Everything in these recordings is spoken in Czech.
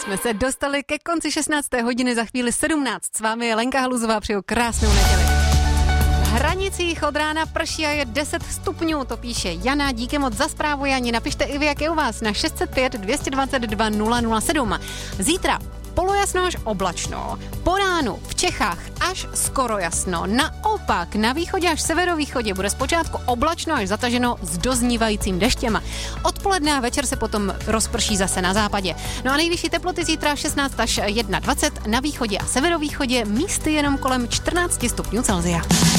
Jsme se dostali ke konci 16. hodiny, za chvíli 17. S vámi je Lenka Haluzová, přeju krásnou neděli. V Hranicích od rána prší a je 10 stupňů, to píše Jana. Díky moc za zprávu, Jani. Napište i vy, jak je u vás, na 605 222 007. Zítra polojasno až oblačno, po ránu v Čechách až skoro jasno, naopak na východě až severovýchodě bude zpočátku oblačno až zataženo s doznívajícím deštěm. Odpoledne a večer se potom rozprší zase na západě. No a nejvyšší teploty zítra 16 až 21, na východě a severovýchodě místy jenom kolem 14 stupňů Celsia.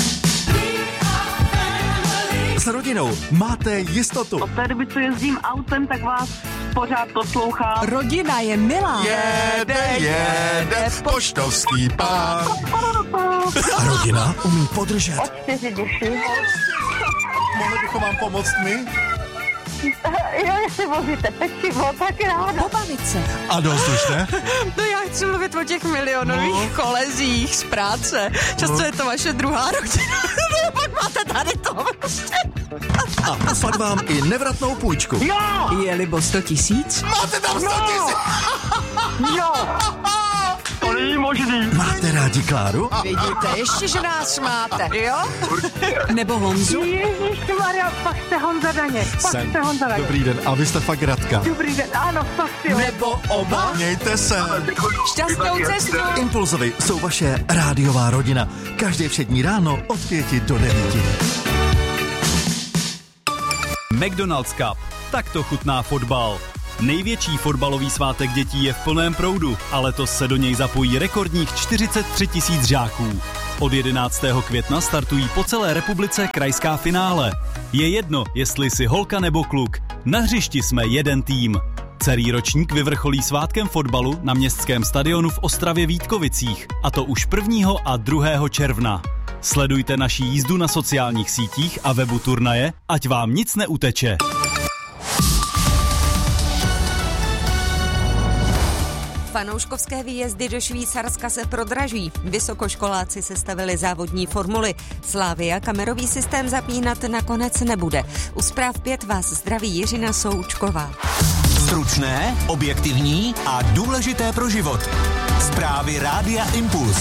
S rodinou máte jistotu. Od té doby, co jezdím autem, tak vás pořád poslouchám. Rodina je milá. Jede poštovský pán. A rodina umí podržet. Od 4 děši. Mohli bychom vám pomoct my? Jo, jestli vozíte pečivo, tak ráda. Pobavit se. A dost už, ne? No já chci mluvit o těch milionových kolezích z práce. Často je to vaše druhá rodina. Pak máte tady to prostě. A poslat vám i nevratnou půjčku. Jo! Je libo 100 000? Máte tam 100 000? Jo! To není možný. Máte rádi Kláru? Vidíte, ještě, že nás máte, jo? Nebo Honzu? Ježišmarja, fakt jste Honza Daněk. Fakt jste Honza Daněk. Dobrý den, a vy jste fakt Radka. Dobrý den, ano, fakt jo. Nebo oba? Mějte se. Šťastnou cestu. Impulzovi jsou vaše rádiová rodina. Každé všední ráno od 5 do 9. McDonald's Cup. Takto chutná fotbal. Největší fotbalový svátek dětí je v plném proudu a letos se do něj zapojí rekordních 43 000 žáků. Od 11. května startují po celé republice krajská finále. Je jedno, jestli jsi holka nebo kluk. Na hřišti jsme jeden tým. Celý ročník vyvrcholí svátkem fotbalu na městském stadionu v Ostravě Vítkovicích, a to už 1. a 2. června. Sledujte naši jízdu na sociálních sítích a webu turnaje, ať vám nic neuteče. Fanouškovské výjezdy do Švýcarska se prodraží. Vysokoškoláci sestavili závodní formuly. Slavia kamerový systém zapínat nakonec nebude. U Zpráv 5 vás zdraví Jiřina Součková. Stručné, objektivní a důležité pro život. Zprávy Rádia Impuls.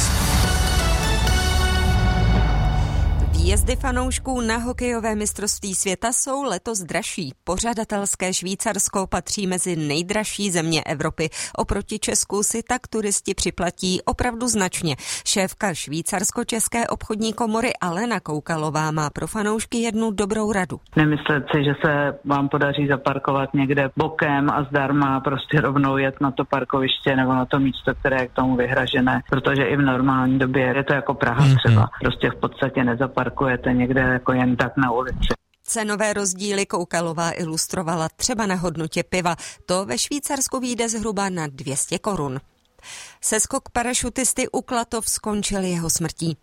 Výjezdy fanoušků na hokejové mistrovství světa jsou letos dražší. Pořadatelské Švýcarsko patří mezi nejdražší země Evropy. Oproti Česku si tak turisti připlatí opravdu značně. Šéfka Švýcarsko-české obchodní komory Alena Koukalová má pro fanoušky jednu dobrou radu. Nemyslet si, že se vám podaří zaparkovat někde bokem a zdarma prostě rovnou jet na to parkoviště nebo na to místo, které je k tomu vyhražené, protože i v normální době je to jako Praha třeba. Prostě v podstatě nezaparkujete někde jako jen tak na ulici. Cenové rozdíly Koukalová ilustrovala třeba na hodnotě piva. To ve Švýcarsku vyjde zhruba na 200 korun. Seskok parašutisty u Klatov skončil jeho smrtí.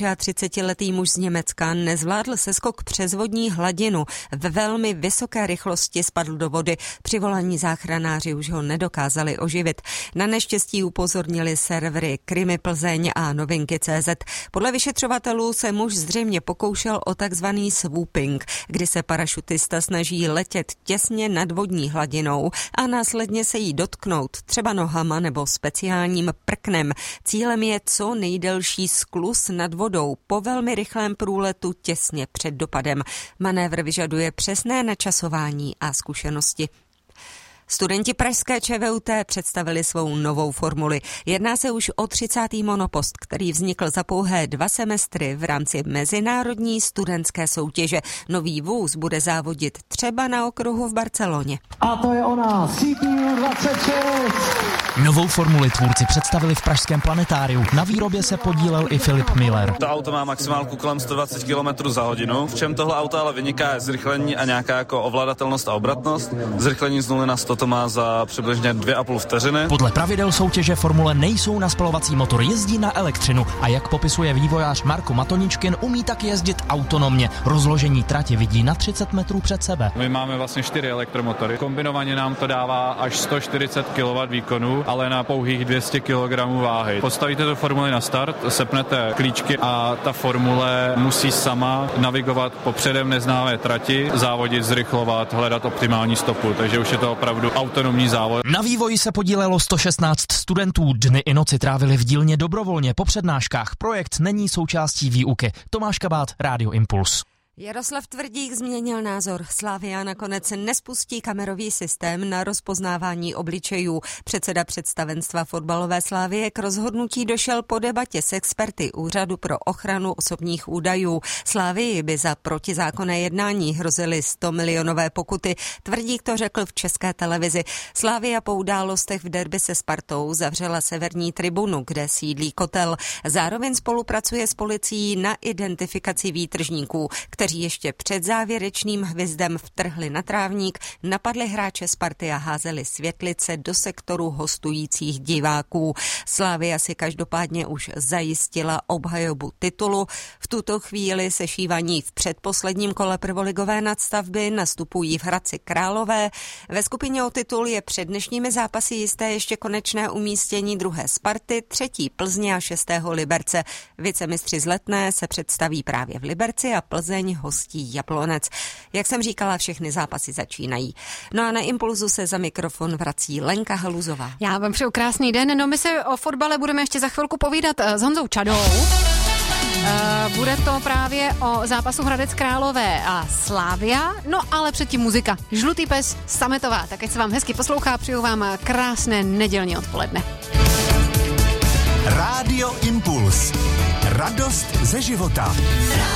34letý muž z Německa nezvládl seskok přes vodní hladinu. Ve velmi vysoké rychlosti spadl do vody. Při volání záchranáři už ho nedokázali oživit. Na neštěstí upozornili servery Krimi Plzeň a Novinky.cz. Podle vyšetřovatelů se muž zřejmě pokoušel o takzvaný swooping, kdy se parašutista snaží letět těsně nad vodní hladinou a následně se jí dotknout třeba nohama nebo speciálním prknem. Cílem je co nejdelší skluz nad vodou po velmi rychlém průletu těsně před dopadem. Manévr vyžaduje přesné načasování a zkušenosti. Studenti pražské ČVUT představili svou novou formuli. Jedná se už o 30. monopost, který vznikl za pouhé 2 semestry v rámci mezinárodní studentské soutěže. Nový vůz bude závodit třeba na okruhu v Barceloně. A to je ona, CPU 26. Novou formuli tvůrci představili v pražském planetáriu. Na výrobě se podílel i Filip Miller. To auto má maximálku kolem 120 km za hodinu. V čem tohle auto ale vyniká je zrychlení a nějaká jako ovladatelnost a obratnost. Zrychlení z 0 na 100 to má za přibližně 2,5 vteřiny. Podle pravidel soutěže formule nejsou na spalovací motor, jezdí na elektřinu a jak popisuje vývojář Marko Matoničkin, umí tak jezdit autonomně. Rozložení trati vidí na 30 metrů před sebe. My máme vlastně 4 elektromotory. Kombinovaně nám to dává až 140 kW výkonu ale na pouhých 200 kg váhy. Postavíte tu formuli na start, sepnete klíčky a ta formule musí sama navigovat po předem neznámé trati, závodit, zrychlovat, hledat optimální stopu, takže už je to opravdu autonomní závod. Na vývoji se podílelo 116 studentů, dny i noci trávili v dílně dobrovolně po přednáškách. Projekt není součástí výuky. Tomáš Kabát, Rádio Impuls. Jaroslav Tvrdík změnil názor. Slavia nakonec nespustí kamerový systém na rozpoznávání obličejů. Předseda představenstva fotbalové Slavie k rozhodnutí došel po debatě s experty Úřadu pro ochranu osobních údajů. Slavii by za protizákonné jednání hrozily 100 milionové pokuty. Tvrdík to řekl v České televizi. Slavia po událostech v derby se Spartou zavřela severní tribunu, kde sídlí kotel. Zároveň spolupracuje s policií na identifikaci výtržníků, kteří ještě před závěrečným hvizdem vtrhli na trávník, napadli hráče Sparty a házeli světlice do sektoru hostujících diváků. Slavia si každopádně už zajistila obhajobu titulu. V tuto chvíli sešívaní v předposledním kole prvoligové nadstavby nastupují v Hradci Králové. Ve skupině o titul je před dnešními zápasy jisté ještě konečné umístění druhé Sparty, třetí Plzně a 6. Liberce. Vicemistři z Letné se představí právě v Liberci a Plzeň hostí Jablonec. Jak jsem říkala, všechny zápasy začínají. No a na Impulzu se za mikrofon vrací Lenka Haluzová. Já vám přeju krásný den. No my se o fotbale budeme ještě za chvilku povídat s Honzou Čadou. Bude to právě o zápasu Hradec Králové a Slavia, no ale předtím muzika. Žlutý pes, Sametová. Tak ať se vám hezky poslouchá, přeju vám krásné nedělní odpoledne. Rádio Impuls. Radost ze života.